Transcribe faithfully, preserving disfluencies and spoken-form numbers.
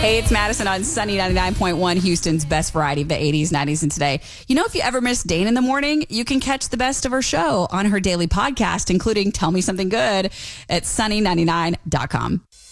Hey, it's Madison on Sunny ninety-nine point one, Houston's best variety of the eighties, nineties, and today. You know, if you ever miss Dane in the morning, you can catch the best of her show on her daily podcast, including Tell Me Something Good at sunny ninety-nine dot com.